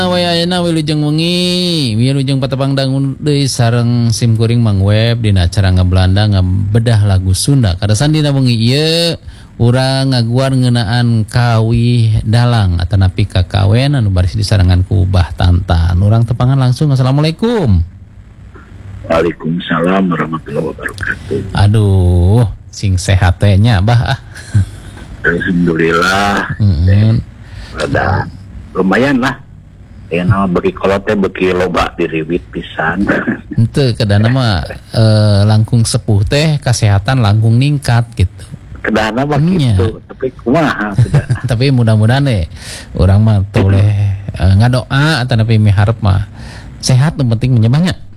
Wayana wilujeng wengi, wilujeng patepang dangun deui sareng sim kuring Mang Web dina acara ngabelanda ngabedah lagu Sunda. Kadasan dina wengi ieu urang ngaguar ngeunaan kawi dalang atanapi kakawen anu baris disarengan ku Bah Tantan. Urang tepangan langsung. Assalamualaikum. Waalaikumsalam warahmatullahi wabarakatuh. Aduh, sing sehat teh nya Bah. Alhamdulillah. Ada lumayan lah. Ya nama bagi kolotnya bagi loba diriwit pisan. Henteu kadana mah langkung sepuh teh kesehatan langkung ningkat gitu. Kedana mah gitu, tapi kumaha sudah. Tapi mudah-mudahan urang mah toleh ngadoa atanapi miharep mah sehat nu penting menyebahnya.